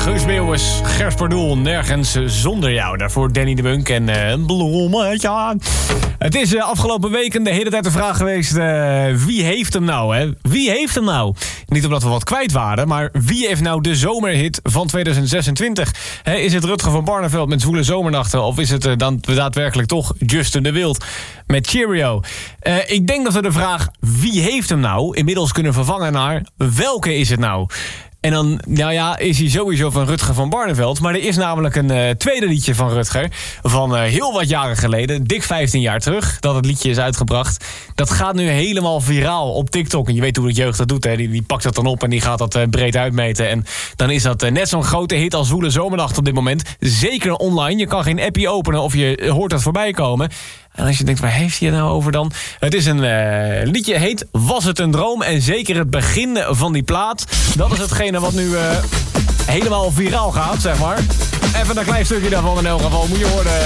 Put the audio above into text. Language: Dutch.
Guus Meeuwis, Gers Pardoel, nergens zonder jou. Daarvoor Danny de Munk en een bloemetje. Het is afgelopen weken de hele tijd de vraag geweest... wie heeft hem nou, hè? Wie heeft hem nou? Niet omdat we wat kwijt waren, maar wie heeft nou de zomerhit van 2026? Is het Rutger van Barneveld met Zwoele Zomernachten... of is het dan daadwerkelijk toch Justin de Wild met Cheerio? Ik denk dat we de vraag wie heeft hem nou... inmiddels kunnen vervangen naar welke is het nou? En dan, nou ja, is hij sowieso van Rutger van Barneveld. Maar er is namelijk een tweede liedje van Rutger. Van heel wat jaren geleden. Dik 15 jaar terug dat het liedje is uitgebracht. Dat gaat nu helemaal viraal op TikTok. En je weet hoe de jeugd dat doet. Hè? Die pakt dat dan op en die gaat dat breed uitmeten. En dan is dat net zo'n grote hit als Zwoele Zomernacht op dit moment. Zeker online. Je kan geen appje openen of je hoort dat voorbij komen. En als je denkt, waar heeft hij het nou over dan? Het is een liedje, heet Was het een droom? En zeker het begin van die plaat. Dat is hetgene wat nu helemaal viraal gaat, zeg maar. Even een klein stukje daarvan in elk geval. Moet je horen.